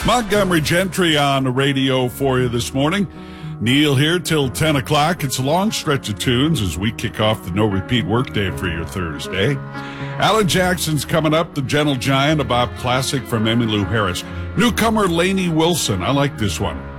Montgomery Gentry on the radio for you this morning. Neil here till 10 o'clock. It's a long stretch of tunes as we kick off the no-repeat workday for your Thursday. Alan Jackson's coming up, The Gentle Giant, a Bob classic from Emmylou Harris. Newcomer Lainey Wilson, I like this one.